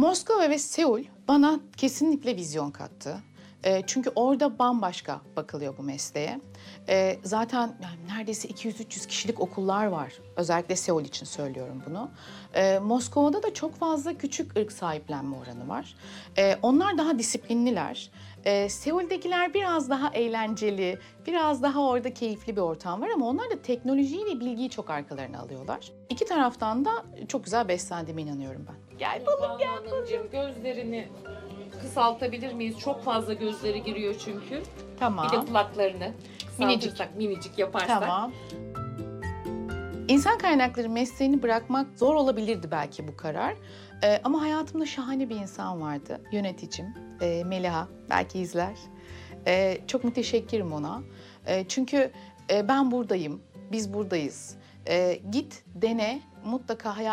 Moskova ve Seul bana kesinlikle vizyon kattı. Çünkü orada bambaşka bakılıyor bu mesleğe. Zaten yani neredeyse 200-300 kişilik okullar var. Özellikle Seul için söylüyorum bunu. Moskova'da da çok fazla küçük ırk sahiplenme oranı var. Onlar daha disiplinliler. Seul'dekiler biraz daha eğlenceli, biraz daha orada keyifli bir ortam var ama onlar da teknolojiyi ve bilgiyi çok arkalarına alıyorlar. İki taraftan da çok güzel beslendiğime inanıyorum ben. Gel balım, gel balım. Hanımcığım, gözlerini kısaltabilir miyiz? Çok fazla gözleri giriyor çünkü. Tamam. Bir de kulaklarını Minicik. kısaltırsak, minicik yaparsak. Tamam. İnsan kaynakları mesleğini bırakmak zor olabilirdi belki bu karar. Ama hayatımda şahane bir insan vardı. Yöneticim, Meliha. Belki izler. Çok müteşekkirim ona. Çünkü ben buradayım, biz buradayız. Git, dene, mutlaka hayal